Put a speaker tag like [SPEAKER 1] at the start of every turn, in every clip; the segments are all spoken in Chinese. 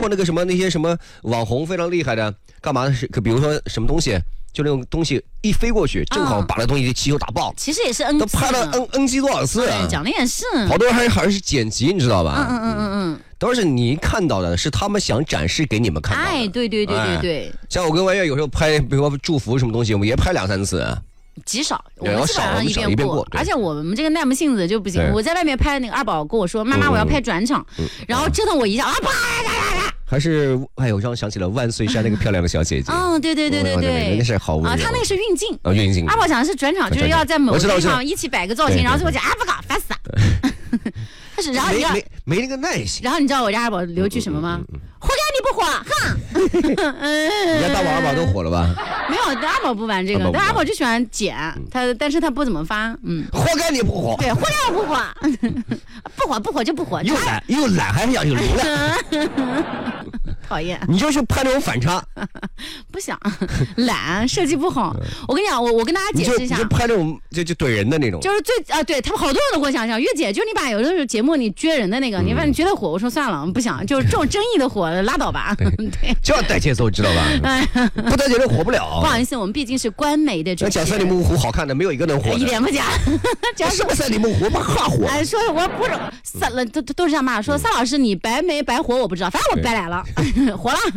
[SPEAKER 1] 括那些什么网红非常厉害的，干嘛的是？比如说什么东西，就那种东西一飞过去，正好把那东西气球打爆。
[SPEAKER 2] 其实也是 N
[SPEAKER 1] 都拍了 N 级多少次啊？
[SPEAKER 2] 讲的也是。
[SPEAKER 1] 好多人还是剪辑，你知道吧？
[SPEAKER 2] 嗯。
[SPEAKER 1] 都是你看到的，是他们想展示给你们看到的。
[SPEAKER 2] 哎，对。
[SPEAKER 1] 像我跟万月有时候拍，比如说祝福什么东西，我们也拍2-3次。
[SPEAKER 2] 极少，我们基本上
[SPEAKER 1] 一遍过，
[SPEAKER 2] 而且我们这个耐不性子就不行。我在外面拍那个二宝跟我说：“妈妈，我要拍转场。”然后折腾我一下啊！
[SPEAKER 1] 还是我让我想起了万岁山那个漂亮的小姐姐。
[SPEAKER 2] 对，
[SPEAKER 1] 那是好温柔
[SPEAKER 2] 啊！他那个是运镜
[SPEAKER 1] 运镜。
[SPEAKER 2] 二宝讲的是转场，就是要在某个地方一起摆个造型，然后最后讲不搞，烦死了。但是然后
[SPEAKER 1] 没那个耐心。
[SPEAKER 2] 然后你知道我家二宝留句什么吗？活该你不火，哼！
[SPEAKER 1] 你家大宝二宝都火了吧？
[SPEAKER 2] 没有，二宝不玩这个，但二宝就喜欢剪但是他不怎么发。
[SPEAKER 1] 活该你不火。
[SPEAKER 2] 对，活该我不火，不火就不火。
[SPEAKER 1] 又懒还想有流量。
[SPEAKER 2] 讨厌，
[SPEAKER 1] 你就是拍那种反差。
[SPEAKER 2] 不想懒，设计不好。我跟你讲，我跟大家解释一下，
[SPEAKER 1] 你就拍那种就怼人的那种，
[SPEAKER 2] 就是对他们好多人都会想，月姐，就是你把有的时候节目你撅人的那个，你反正觉得火，我说算了，不想，就是这种争议的火拉倒吧。对，
[SPEAKER 1] 就要带节奏，知道吧？不带节奏火不了。
[SPEAKER 2] 不好意思，我们毕竟是官媒的主持人。
[SPEAKER 1] 讲三里木湖好看的，没有一个能火的。
[SPEAKER 2] 一点不假。
[SPEAKER 1] 什么三里木湖把火？
[SPEAKER 2] 哎，说我不是都是这样骂，说撒老师你白没白火我不知道，反正我白来了，火了。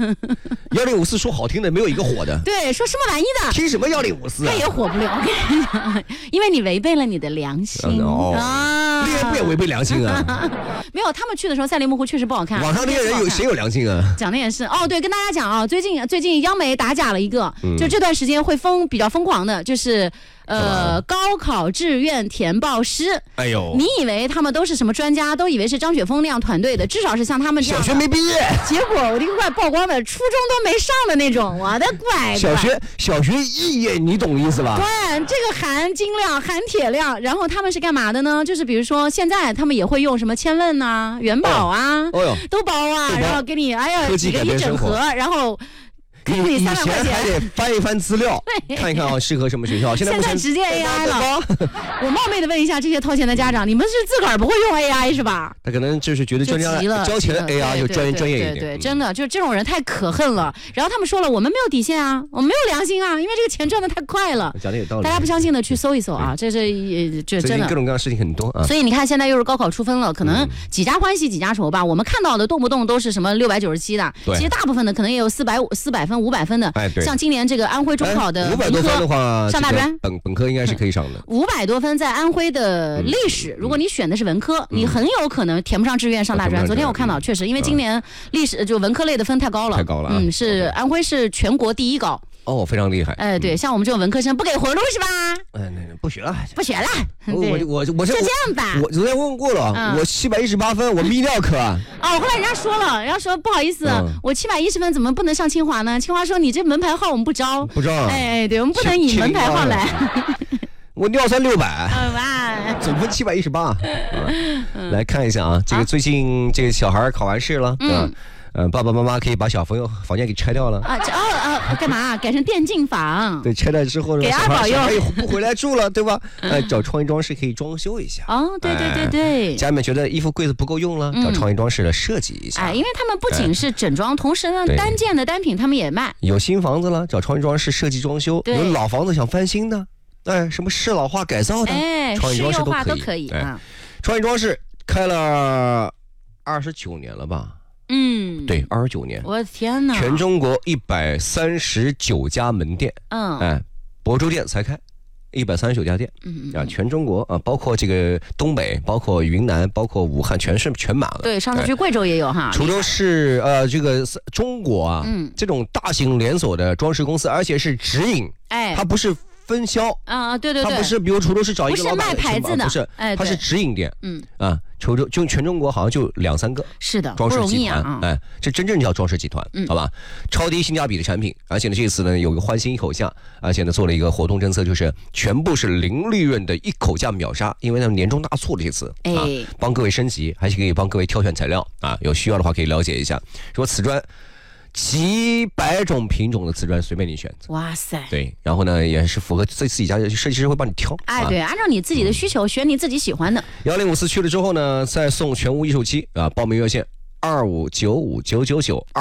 [SPEAKER 1] 1054说好听的，没有一个火的。
[SPEAKER 2] 对，说什么玩意的？
[SPEAKER 1] 听什么1054？
[SPEAKER 2] 他也火不了，我跟你讲，因为你违背了你的良心啊！
[SPEAKER 1] 那不也违背良心啊？
[SPEAKER 2] 没有，他们去的时候赛里木湖确实不好看。
[SPEAKER 1] 网上那些人谁有良心啊？
[SPEAKER 2] 讲的也是对，跟大家讲啊，最近央媒打假了一个，就这段时间会比较疯狂的，就是高考志愿填报师。
[SPEAKER 1] 哎呦，
[SPEAKER 2] 你以为他们都是什么专家，都以为是张雪峰那样团队的，至少是像他们这样。
[SPEAKER 1] 小学没毕业，
[SPEAKER 2] 结果我的个乖，曝光的初中都没上的那种，我的乖。
[SPEAKER 1] 小学肄业，你懂意思吧？
[SPEAKER 2] 对，这个含金量、含铁量，然后他们是干嘛的呢？就是比如说现在他们也会用什么千问啊、元宝啊，都包啊，然后给你几个一整盒，然后。给你300块钱，
[SPEAKER 1] 以前还得翻一翻资料，看一看适合什么学校。现在
[SPEAKER 2] 直接 AI 了。我冒昧的问一下这些掏钱的家长，你们是自个儿不会用 AI 是吧？
[SPEAKER 1] 他可能就是觉得交钱的 AI 就专业一点。
[SPEAKER 2] 对，真的就是这种人太可恨了。然后他们说了，我们没有底线啊，我们没有良心啊，因为这个钱赚的太快了。
[SPEAKER 1] 讲的有道理。
[SPEAKER 2] 大家不相信的去搜一搜啊，这真的
[SPEAKER 1] 各种各样的事情很多啊。
[SPEAKER 2] 所以你看，现在又是高考出分了，可能几家欢喜几家愁吧。我们看到的动不动都是什么697的，其实大部分的可能也有400分、500分的。像今年这个安徽中考的
[SPEAKER 1] 500多分的话，
[SPEAKER 2] 上大专
[SPEAKER 1] 本科应该是可以上的。
[SPEAKER 2] 500多分在安徽的历史，如果你选的是文科，你很有可能填不上志愿上大专。昨天我看到，确实，因为今年历史就文科类的分太高了，是安徽是全国第1高。
[SPEAKER 1] 非常厉害。
[SPEAKER 2] 对，像我们这种文科生不给活路是吧？
[SPEAKER 1] 不学了。
[SPEAKER 2] 我就这样吧。
[SPEAKER 1] 我昨天问过了，我718分，我泌尿科。
[SPEAKER 2] 后来人家说了，人家说不好意思，我710分怎么不能上清华呢？清华说你这门牌号我们不招。对，我们不能以门牌号来。
[SPEAKER 1] 我尿酸600，总分718。来看一下啊，这个最近这个小孩考完试了，爸爸妈妈可以把小朋友房间给拆掉了
[SPEAKER 2] 干嘛？改成电竞房？
[SPEAKER 1] 对，拆掉之后呢，
[SPEAKER 2] 给二宝用，
[SPEAKER 1] 不回来住了，对吧？找创意装饰可以装修一下。
[SPEAKER 2] 对。
[SPEAKER 1] 家里面觉得衣服柜子不够用了，找创意装饰了设计一下。
[SPEAKER 2] 因为他们不仅是整装，同时呢，单件的单品他们也卖。
[SPEAKER 1] 有新房子了，找创意装饰设计装修；有老房子想翻新的，什么适老化改造的，创意装饰都可以。创意装饰开了29年了吧？对，29年。
[SPEAKER 2] 我的天哪！
[SPEAKER 1] 全中国139家门店，亳州店才开139家店，全中国包括这个东北，包括云南，包括武汉，全满了。
[SPEAKER 2] 对，上次去贵州也有哈。
[SPEAKER 1] 滁州市这个中国这种大型连锁的装饰公司，而且是直营，它不是分销
[SPEAKER 2] 对，
[SPEAKER 1] 它不是比如滁州市找一个老板
[SPEAKER 2] 不是卖牌子的，
[SPEAKER 1] 不是，它是直营店，滁州就全中国好像就2-3个，
[SPEAKER 2] 是的，
[SPEAKER 1] 装饰集团，这真正叫装饰集团，好吧？超低性价比的产品，而且呢，这次呢有个换新一口价，而且呢做了一个活动政策，就是全部是零利润的一口价秒杀，因为他们年终大促的这次帮各位升级，还是可以帮各位挑选材料有需要的话可以了解一下。说瓷砖。几百种品种的瓷砖随便你选择，
[SPEAKER 2] 哇塞！
[SPEAKER 1] 对，然后呢也是符合自己家设计师会帮你挑，
[SPEAKER 2] 对，按照你自己的需求选你自己喜欢的。
[SPEAKER 1] 1054去了之后呢，再送全屋一手机报名热线25959999